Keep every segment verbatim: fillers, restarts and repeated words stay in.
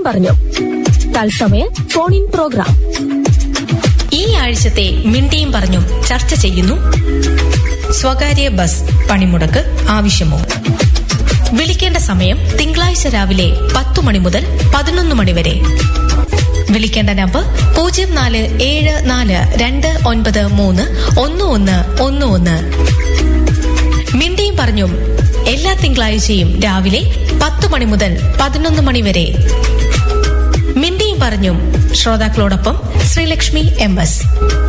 പറഞ്ഞു തത്സമയ phone in programme. ഈ ആഴ്ചത്തെ മിണ്ടിയും പറഞ്ഞും ചർച്ച ചെയ്യുന്നു സ്വകാര്യ ബസ് പണിമുടക്ക് ആവശ്യമോ. വിളിക്കേണ്ട സമയം തിങ്കളാഴ്ച രാവിലെ പത്തു മണി മുതൽ പതിനൊന്ന് മണി വരെ. വിളിക്കേണ്ട നമ്പർ പൂജ്യം നാല് ഏഴ് നാല് രണ്ട് ഒൻപത് മൂന്ന് ഒന്ന് ഒന്ന് ഒന്ന് ഒന്ന്. മിണ്ടിയും പറഞ്ഞും എല്ലാ തിങ്കളാഴ്ചയും രാവിലെ പത്ത് മണി മുതൽ പതിനൊന്ന് മണി വരെ. മിണ്ടിയും പറഞ്ഞും ശ്രോതാക്കളോടൊപ്പം ശ്രീലക്ഷ്മി എം എസ്.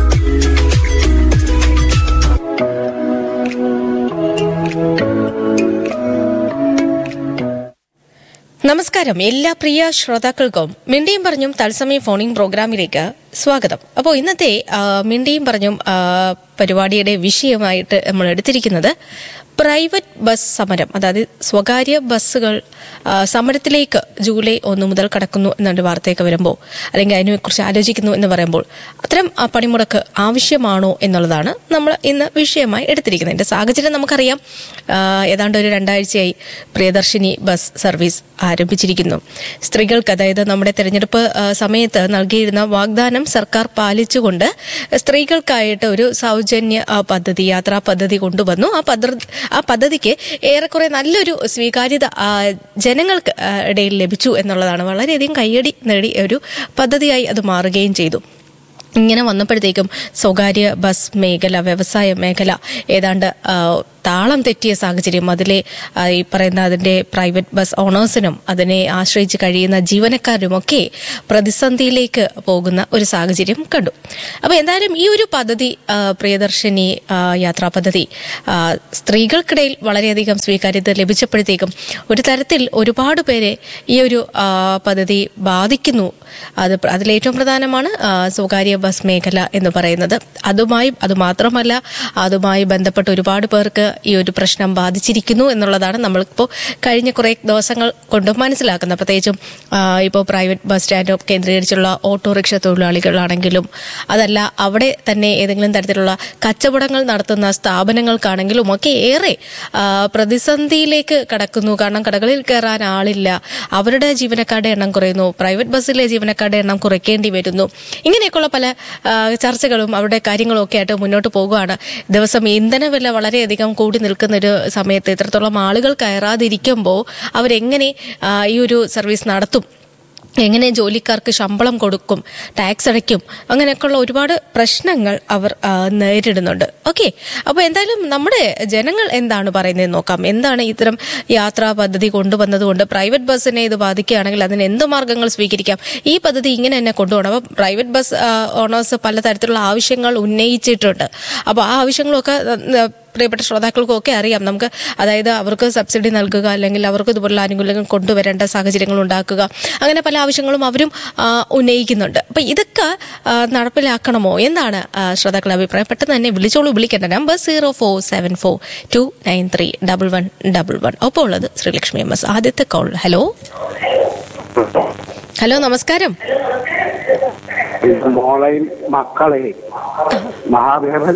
നമസ്കാരം എല്ലാ പ്രിയ ശ്രോതാക്കൾക്കും മിണ്ടിയും പറഞ്ഞും തത്സമയ ഫോണിംഗ് പ്രോഗ്രാമിലേക്ക് സ്വാഗതം. അപ്പോൾ ഇന്നത്തെ മിണ്ടിയും പറഞ്ഞും പരിപാടിയുടെ വിഷയമായിട്ട് നമ്മൾ എടുത്തിരിക്കുന്നത് പ്രൈവറ്റ് ബസ് സമരം, അതായത് സ്വകാര്യ ബസ്സുകൾ സമരത്തിലേക്ക് ജൂലൈ ഒന്ന് മുതൽ കടക്കുന്നു എന്നൊരു വാർത്തയൊക്കെ വരുമ്പോൾ, അല്ലെങ്കിൽ അതിനെക്കുറിച്ച് ആലോചിക്കുന്നു എന്ന് പറയുമ്പോൾ അത്തരം പണിമുടക്ക് ആവശ്യമാണോ എന്നുള്ളതാണ് നമ്മൾ ഇന്ന് വിഷയമായി എടുത്തിരിക്കുന്നത്. ഇതിന്റെ സാഹചര്യം നമുക്കറിയാം. ഏതാണ്ട് ഒരു രണ്ടാഴ്ചയായി പ്രിയദർശിനി ബസ് സർവീസ് ആരംഭിച്ചിരിക്കുന്നു. സ്ത്രീകൾക്ക്, അതായത് നമ്മുടെ തെരഞ്ഞെടുപ്പ് സമയത്ത് നൽകിയിരുന്ന വാഗ്ദാനം സർക്കാർ പാലിച്ചുകൊണ്ട് സ്ത്രീകൾക്കായിട്ട് ഒരു സൗജന്യ പദ്ധതി, യാത്രാ പദ്ധതി കൊണ്ടുവന്നു. ആ പദ്ധതി ആ പദ്ധതിക്ക് ഏറെക്കുറെ നല്ലൊരു സ്വീകാര്യത ജനങ്ങൾക്ക് ഇടയിൽ ലഭിച്ചു എന്നുള്ളതാണ്. വളരെയധികം കയ്യടി നേടി ഒരു പദ്ധതിയായി അത് മാറുകയും ചെയ്തു. ഇങ്ങനെ വന്നപ്പോഴത്തേക്കും സ്വകാര്യ ബസ് മേഖല, വ്യവസായ മേഖല ഏതാണ്ട് താളം തെറ്റിയ സാഹചര്യം. അതിലെ ഈ പറയുന്ന അതിന്റെ പ്രൈവറ്റ് ബസ് ഓണേഴ്സിനും അതിനെ ആശ്രയിച്ച് കഴിയുന്ന ജീവനക്കാരുമൊക്കെ പ്രതിസന്ധിയിലേക്ക് പോകുന്ന ഒരു സാഹചര്യം കണ്ടു. അപ്പൊ എന്തായാലും ഈ ഒരു പദ്ധതി, പ്രിയദർശിനി യാത്രാ പദ്ധതി, സ്ത്രീകൾക്കിടയിൽ വളരെയധികം സ്വീകാര്യത ലഭിച്ചപ്പോഴത്തേക്കും ഒരു തരത്തിൽ ഒരുപാട് പേരെ ഈ ഒരു പദ്ധതി ബാധിക്കുന്നു. അത് അതിലേറ്റവും പ്രധാനമാണ് സ്വകാര്യ ബസ് മേഖല എന്ന് പറയുന്നത്. അതുമായി അത് മാത്രമല്ല അതുമായി ബന്ധപ്പെട്ട് ഒരുപാട് പേർക്ക് ഈ ഒരു പ്രശ്നം ബാധിച്ചിരിക്കുന്നു എന്നുള്ളതാണ് നമ്മളിപ്പോൾ കഴിഞ്ഞ കുറെ ദിവസങ്ങൾ കൊണ്ട് മനസ്സിലാക്കുന്നത്. പ്രത്യേകിച്ചും ഇപ്പോൾ പ്രൈവറ്റ് ബസ് സ്റ്റാൻഡ് കേന്ദ്രീകരിച്ചുള്ള ഓട്ടോറിക്ഷ തൊഴിലാളികളാണെങ്കിലും, അതല്ല അവിടെ തന്നെ ഏതെങ്കിലും തരത്തിലുള്ള കച്ചവടങ്ങൾ നടത്തുന്ന സ്ഥാപനങ്ങൾക്കാണെങ്കിലും ഒക്കെ ഏറെ പ്രതിസന്ധിയിലേക്ക് കടക്കുന്നു. കാരണം കടകളിൽ കയറാൻ ആളില്ല, അവരുടെ ജീവനക്കാരുടെ എണ്ണം കുറയുന്നു, പ്രൈവറ്റ് ബസ്സിലെ ജീവനക്കാരുടെ എണ്ണം കുറയ്ക്കേണ്ടി വരുന്നു. ഇങ്ങനെയൊക്കെയുള്ള പല ചർച്ചകളും അവരുടെ കാര്യങ്ങളും ഒക്കെ ആയിട്ട് മുന്നോട്ട് പോകുകയാണ്. ദിവസം ഇന്ധനവില വളരെയധികം കൂടി നിൽക്കുന്ന ഒരു സമയത്ത് ഇത്രത്തോളം ആളുകൾ കയറാതിരിക്കുമ്പോൾ അവരെങ്ങനെ ഈ ഒരു സർവീസ് നടത്തും, എങ്ങനെ ജോലിക്കാർക്ക് ശമ്പളം കൊടുക്കും, ടാക്സ് അടയ്ക്കും, അങ്ങനെയൊക്കെയുള്ള ഒരുപാട് പ്രശ്നങ്ങൾ അവർ നേരിടുന്നുണ്ട്. ഓക്കെ, അപ്പോൾ എന്തായാലും നമ്മുടെ ജനങ്ങൾ എന്താണ് പറയുന്നത് നോക്കാം. എന്താണ് ഇത്തരം യാത്രാ പദ്ധതി കൊണ്ടുവന്നതുകൊണ്ട് പ്രൈവറ്റ് ബസ്സിനെ ഇത് ബാധിക്കുകയാണെങ്കിൽ അതിന് എന്ത് മാർഗങ്ങൾ സ്വീകരിക്കാം? ഈ പദ്ധതി ഇങ്ങനെ തന്നെ കൊണ്ടുപോകണം. അപ്പോൾ പ്രൈവറ്റ് ബസ് ഓണേഴ്സ് പലതരത്തിലുള്ള ആവശ്യങ്ങൾ ഉന്നയിച്ചിട്ടുണ്ട്. അപ്പോൾ ആ ആവശ്യങ്ങളൊക്കെ പ്രിയപ്പെട്ട ശ്രോതാക്കൾക്കും ഒക്കെ അറിയാം. നമുക്ക് അതായത് അവർക്ക് സബ്സിഡി നൽകുക, അല്ലെങ്കിൽ അവർക്ക് ഇതുപോലുള്ള ആനുകൂല്യങ്ങൾ കൊണ്ടുവരേണ്ട സാഹചര്യങ്ങൾ ഉണ്ടാക്കുക, അങ്ങനെ പല ആവശ്യങ്ങളും അവരും ഉന്നയിക്കുന്നുണ്ട്. അപ്പൊ ഇതൊക്കെ നടപ്പിലാക്കണമോ എന്നാണ് ശ്രോതാക്കളുടെ അഭിപ്രായം. പെട്ടെന്ന് തന്നെ വിളിച്ചോളൂ. വിളിക്കേണ്ട number zero four seven four to nine three double one double one. ഒപ്പം ഉള്ളത് ശ്രീലക്ഷ്മി എം എസ്. ആദ്യത്തെ കോൾ. ഹലോ ഹലോ നമസ്കാരം. മോളെയും മക്കളെയും മഹാദേവൻ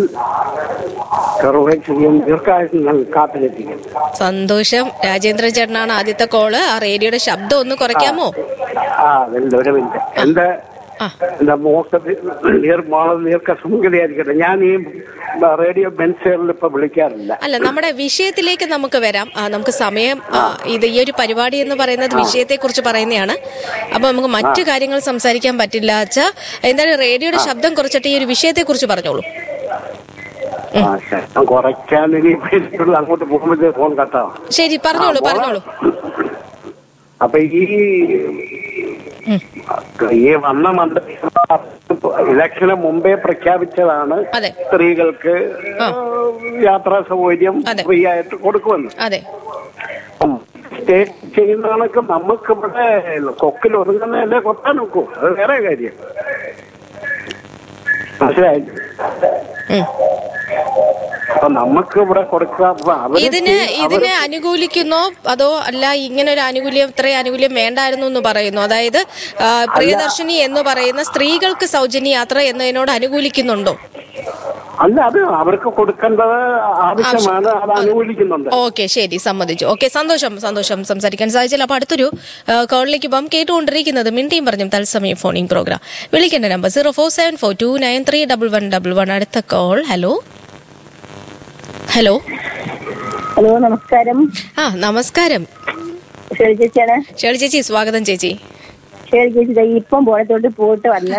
കാത്തിലെത്തിക്കും. സന്തോഷം. രാജേന്ദ്രൻ ചേട്ടനാണ് ആദ്യത്തെ കോള്. ആ റേഡിയോയുടെ ശബ്ദം ഒന്ന് കുറയ്ക്കാമോ? ആ ഒരു മിനിറ്റ്. എന്റെ എന്റെ മോക്ക് ദീർഘസുഖിതയായിരിക്കട്ടെ. ഞാൻ ഈ റേഡിയോ ബെൻസേറിൽ ഇപ്പൊ വിളിക്കാറില്ല. അല്ല, നമ്മുടെ വിഷയത്തിലേക്ക് നമുക്ക് വരാം. നമുക്ക് സമയം, ഇത് ഈ ഒരു പരിപാടി എന്ന് പറയുന്നത് വിഷയത്തെ കുറിച്ച് പറയുന്നതാണ്. അപ്പൊ നമുക്ക് മറ്റു കാര്യങ്ങൾ സംസാരിക്കാൻ പറ്റില്ല. അച്ഛാ, എന്തായാലും റേഡിയോയുടെ ശബ്ദം കുറച്ചിട്ട് ഈ ഒരു വിഷയത്തെ കുറിച്ച് പറഞ്ഞോളൂ. കുറയ്ക്കാൻ അങ്ങോട്ട് പോകുമ്പോൾ ഫോൺ കട്ടാവും. ശരി, പറഞ്ഞോളൂ പറഞ്ഞോളൂ. അപ്പൊ ഈ ഈ വന്ന മന്ത്രിസഭ ഇലക്ഷന് മുമ്പേ പ്രഖ്യാപിച്ചതാണ് സ്ത്രീകൾക്ക് യാത്രാ സൗകര്യം ഫ്രീ ആയിട്ട് കൊടുക്കുമെന്ന്. സ്റ്റേറ്റ് ചെയ്യുന്നതൊക്കെ നമുക്കിവിടെ കൊക്കിൽ ഒതുങ്ങുന്നതല്ലേ കൊത്താൻ നോക്കൂ. അത് വേറെ കാര്യം. മനസ്സിലായി? അപ്പൊ നമുക്ക് ഇവിടെ കൊടുക്കാം. ഇതിന് ഇതിനെ അനുകൂലിക്കുന്നോ അതോ അല്ല ഇങ്ങനെ ഒരു ആനുകൂല്യം, ഇത്രയും ആനുകൂല്യം വേണ്ടായിരുന്നു എന്ന് പറയുന്നു? അതായത് പ്രിയദർശിനി എന്ന് പറയുന്ന സ്ത്രീകൾക്ക് സൗജന്യ യാത്ര എന്നതിനോട് അനുകൂലിക്കുന്നുണ്ടോ? അല്ല, അത് അവർക്ക് കൊടുക്കേണ്ടത് ആവശ്യമാണ്, അത് അനുകൂലിക്കുന്നുണ്ട്. ഓക്കെ, ശരി, സമ്മതിച്ചു. ഓക്കെ, സന്തോഷം സന്തോഷം സംസാരിക്കാൻ സാധിച്ചാൽ. അപ്പൊ അടുത്തൊരു കോളിലേക്ക് പോകാം. കേട്ടുകൊണ്ടിരിക്കുന്നത് മിണ്ടിയും പറഞ്ഞും തത്സമയം ഫോണിംഗ് പ്രോഗ്രാം. വിളിക്കേണ്ട number zero four seven four to nine three double one double one. അടുത്ത കോൾ. ഹലോ ഹലോ ഹലോ, നമസ്കാരം. ആ, നമസ്കാരം. ഷേളി ചേച്ചിയാണ്. ഷേളി ചേച്ചി, സ്വാഗതം ചേച്ചി. ഷേളി ചേച്ചി ഇപ്പം പോയത്തോട്ട് പോയിട്ട് വന്ന്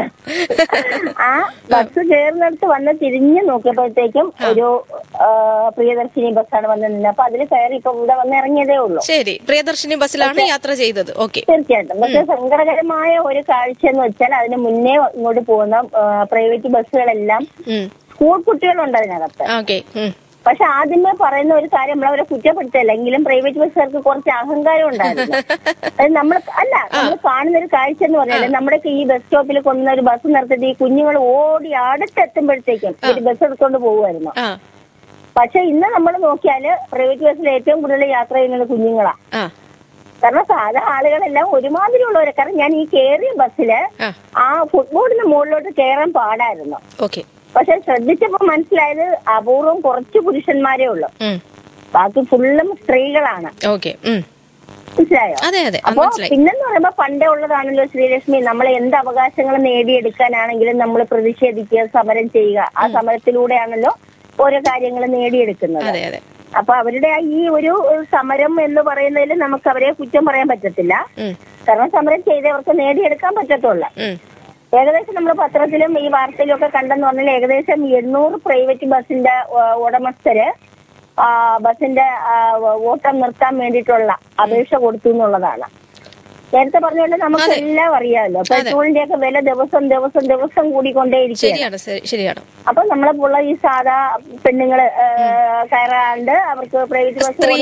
ആ ബസ് കയറുന്നിടത്ത് വന്ന് തിരിഞ്ഞു നോക്കിയപ്പോഴത്തേക്കും ഒരു പ്രിയദർശിനി ബസ്സാണ് വന്ന് നിന്നത്. അപ്പൊ അതിൽ കയറി ഇപ്പൊ ഇവിടെ വന്ന് ഇറങ്ങിയതേ ഉള്ളൂ. ശരി, പ്രിയദർശിനി ബസ്സിലാണ് യാത്ര ചെയ്തത്. ഓക്കെ, തീർച്ചയായിട്ടും. പക്ഷെ സങ്കടകരമായ ഒരു കാഴ്ച എന്ന് വെച്ചാൽ അതിന് മുന്നേ ഇങ്ങോട്ട് പോകുന്ന പ്രൈവറ്റ് ബസ്സുകളെല്ലാം സ്കൂൾ കുട്ടികളുണ്ട് അതിനകത്ത്. ഓക്കെ. പക്ഷെ ആദ്യമേ പറയുന്ന ഒരു കാര്യം, നമ്മളവരെ കുറ്റപ്പെടുത്തല്ല, എങ്കിലും പ്രൈവറ്റ് ബസ്സുകാർക്ക് കുറച്ച് അഹങ്കാരം ഉണ്ടായിരുന്നു. അത് നമ്മൾ അല്ല നമ്മൾ കാണുന്ന ഒരു കാഴ്ച എന്ന് പറഞ്ഞാൽ, നമ്മുടെ ഈ ബസ് സ്റ്റോപ്പിൽ കൊണ്ടുവന്ന ഒരു ബസ് നിർത്തിയിട്ട് ഈ കുഞ്ഞുങ്ങൾ ഓടി അടുത്തെത്തുമ്പോഴത്തേക്കും ഒരു ബസ് എടുത്തോണ്ട് പോകുമായിരുന്നു. പക്ഷെ ഇന്ന് നമ്മൾ നോക്കിയാല് പ്രൈവറ്റ് ബസ്സിൽ ഏറ്റവും കൂടുതൽ യാത്ര ചെയ്യുന്നത് കുഞ്ഞുങ്ങളാ. കാരണം സാധാ ആളുകളെല്ലാം ഒരുമാതിരി ഉള്ളവരെ. കാരണം ഞാൻ ഈ കയറിയ ബസ്സില് ആ ഫുട്ബോളിന് മുകളിലോട്ട് കയറാൻ പാടായിരുന്നു. പക്ഷെ ശ്രദ്ധിച്ചപ്പോ മനസ്സിലായത് അപൂർവം കുറച്ച് പുരുഷന്മാരേ ഉള്ളൂ, ബാക്കി ഫുള്ളും സ്ത്രീകളാണ്. മനസ്സിലായോ? അപ്പൊ പിന്നെന്ന് പറയുമ്പോ പണ്ടേ ഉള്ളതാണല്ലോ ശ്രീലക്ഷ്മി, നമ്മൾ എന്ത് അവകാശങ്ങൾ നേടിയെടുക്കാനാണെങ്കിലും നമ്മൾ പ്രതിഷേധിക്കുക, സമരം ചെയ്യുക. ആ സമരത്തിലൂടെയാണല്ലോ ഓരോ കാര്യങ്ങൾ നേടിയെടുക്കുന്നത്. അപ്പൊ അവരുടെ ഈ ഒരു സമരം എന്ന് പറയുന്നതിൽ നമുക്ക് അവരെ കുറ്റം പറയാൻ പറ്റത്തില്ല. കാരണം സമരം ചെയ്തവർക്ക് നേടിയെടുക്കാൻ പറ്റത്തുള്ളൂ. ഏകദേശം നമ്മൾ പത്രത്തിലും ഈ വാർത്തയിലും ഒക്കെ കണ്ടെന്ന് പറഞ്ഞാൽ ഏകദേശം എണ്ണൂറ് പ്രൈവറ്റ് ബസിന്റെ ഉടമസ്ഥര് ബസിന്റെ ഓട്ടം നിർത്താൻ വേണ്ടിയിട്ടുള്ള അപേക്ഷ കൊടുത്തു എന്നുള്ളതാണ്. നേരത്തെ പറഞ്ഞുകൊണ്ട് നമുക്ക് എല്ലാം അറിയാമല്ലോ, പെട്രോളിന്റെ ഒക്കെ വില ദിവസം ദിവസം ദിവസം കൂടിക്കൊണ്ടേയിരിക്കുകയാണ്. അപ്പൊ നമ്മളെ പോലുള്ള ഈ സാധാ പെണ്ണുങ്ങള് കയറാണ്ട് അവർക്ക് പ്രൈവറ്റ് ബസ്